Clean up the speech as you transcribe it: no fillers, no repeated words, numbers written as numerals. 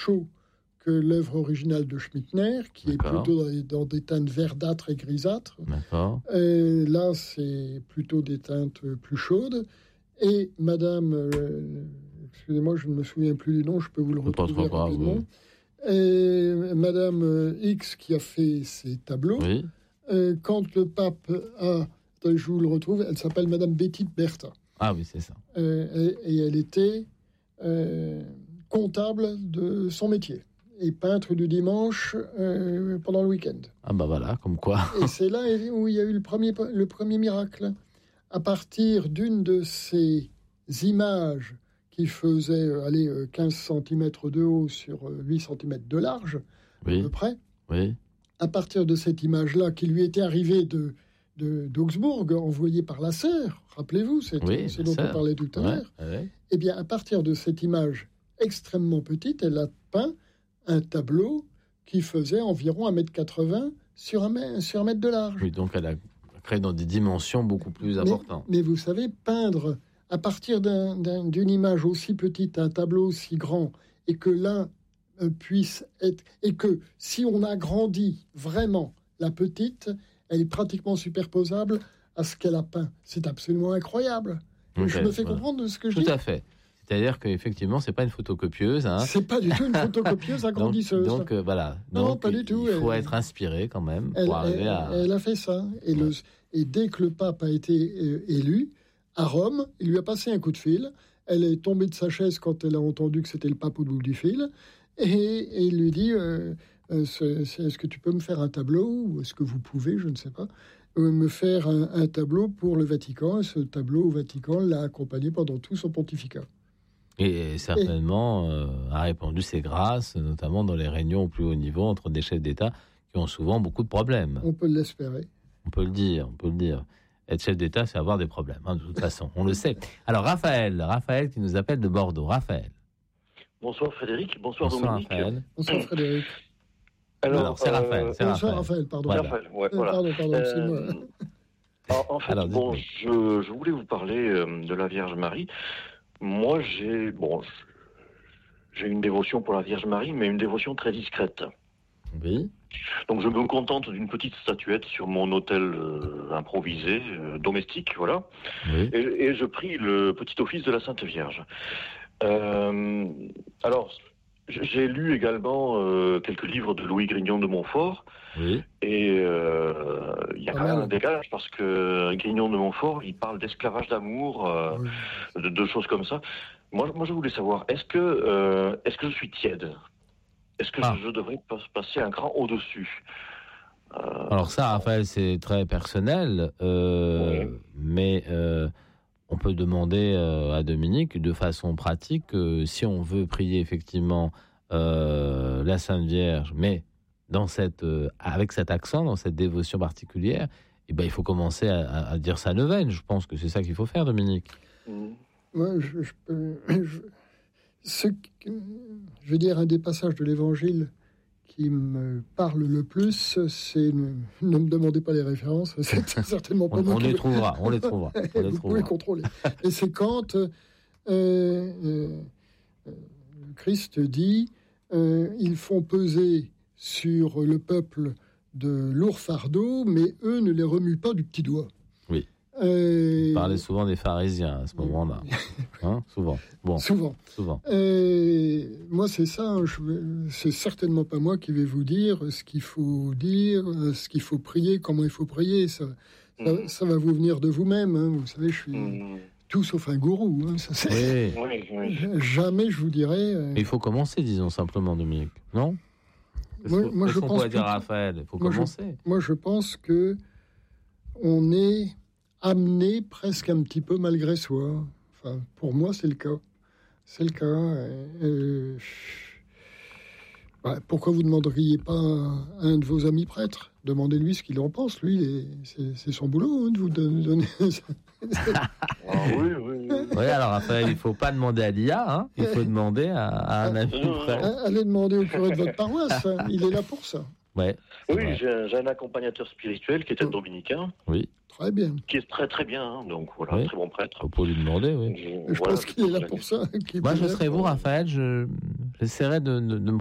chaud que l'œuvre originale de Schmittner, qui est plutôt dans des teintes verdâtres et grisâtres. D'accord. Là, c'est plutôt des teintes plus chaudes. Et Madame, excusez-moi, je ne me souviens plus du nom, je peux vous le retrouver rapidement. Et Madame X qui a fait ces tableaux, quand le pape a... Je vous le retrouve, elle s'appelle Madame Betty Bertha. Ah oui, c'est ça. Et elle était comptable de son métier et peintre du dimanche pendant le week-end. Ah bah voilà, comme quoi. Et c'est là où il y a eu le premier miracle. À partir d'une de ces images qui faisait 15 cm de haut sur 8 cm de large, à peu près, à partir de cette image-là qui lui était arrivée d'Augsbourg, envoyée par la sœur, rappelez-vous, c'est dont on parlait tout à l'heure, eh bien, à partir de cette image extrêmement petite, elle a peint un tableau qui faisait environ 1,80 m sur 1 mètre de large. Oui, donc elle a créé dans des dimensions beaucoup plus importantes. Mais vous savez, peindre à partir d'une image aussi petite, un tableau aussi grand, et que l'un puisse être... Et que si on agrandit vraiment la petite, elle est pratiquement superposable à ce qu'elle a peint. C'est absolument incroyable. Je me fais comprendre de ce que je dis. Tout à fait. C'est-à-dire qu'effectivement, c'est pas une photocopieuse. Hein. C'est pas du tout une photocopieuse agrandisseuse. Donc voilà. Non, pas du tout. Il faut être inspiré quand même pour arriver à... Elle a fait ça. Et dès que le pape a été élu, à Rome, il lui a passé un coup de fil. Elle est tombée de sa chaise quand elle a entendu que c'était le pape au bout du fil. Et il lui dit, est-ce que tu peux me faire un tableau, ou est-ce que vous pouvez, je ne sais pas, me faire un tableau pour le Vatican. Et ce tableau au Vatican l'a accompagné pendant tout son pontificat. Et certainement a répandu ses grâces, notamment dans les réunions au plus haut niveau entre des chefs d'État qui ont souvent beaucoup de problèmes. On peut l'espérer. On peut le dire. Être chef d'État, c'est avoir des problèmes, hein, de toute façon, on le sait. Alors Raphaël qui nous appelle de Bordeaux. Raphaël. Bonsoir Frédéric, bonsoir Dominique. Raphaël. Bonsoir Frédéric. Alors c'est Raphaël. Bonsoir Raphaël, pardon. Voilà. Raphaël, voilà. Pardon, excuse-moi. En fait, je voulais vous parler de la Vierge Marie. Moi, j'ai une dévotion pour la Vierge Marie, mais une dévotion très discrète. Oui. Donc, je me contente d'une petite statuette sur mon autel improvisé, domestique, voilà. Oui. Et je prie le petit office de la Sainte Vierge. Alors, j'ai lu également quelques livres de Louis Grignon de Montfort. Oui. Et il y a quand même un décalage parce que Grignon de Montfort, il parle d'esclavage d'amour, de choses comme ça. Moi, je voulais savoir, est-ce que je suis tiède ? Est-ce que je devrais passer un cran au-dessus ? Alors ça, Raphaël, c'est très personnel, mais on peut demander à Dominique, de façon pratique, si on veut prier effectivement la Sainte Vierge, mais avec cet accent, dans cette dévotion particulière, eh ben, il faut commencer à dire sa neuvaine. Je pense que c'est ça qu'il faut faire, Dominique. Moi, je veux dire, un des passages de l'Évangile qui me parle le plus, c'est ne me demandez pas les références, c'est certainement pas moi. On les trouvera. Vous pouvez contrôler. Et c'est quand Christ dit ils font peser sur le peuple de lourds fardeaux, mais eux ne les remuent pas du petit doigt. Oui. Vous parlez souvent des pharisiens à ce moment-là. Hein, souvent. Bon. Souvent. Moi, c'est ça. C'est certainement pas moi qui vais vous dire ce qu'il faut dire, ce qu'il faut prier, comment il faut prier. Ça va vous venir de vous-même. Hein. Vous savez, je suis tout sauf un gourou. Hein. Ça, oui. Jamais je vous dirais. Mais il faut commencer, disons simplement, Dominique. Non ? Moi, je pense. Pourquoi dire Raphaël ? Il faut commencer. Moi, je pense que on est amené presque un petit peu malgré soi. Enfin, pour moi, c'est le cas. C'est le cas. Pourquoi vous ne demanderiez pas à un de vos amis prêtres ? Demandez-lui ce qu'il en pense. Lui, c'est son boulot de vous donner ça. Oui, alors Raphaël, il ne faut pas demander à l'IA, il faut demander à un ami prêtre. Allez demander au curé de votre paroisse. Il est là pour ça. Ouais. Oui, j'ai un accompagnateur spirituel qui est un dominicain. Oui. Très bien. Qui est très très bien, hein, donc voilà, très bon prêtre. On peut lui demander, oui. Je pense qu'il est là pour ça. Moi, je serais vous, Raphaël, j'essaierais de me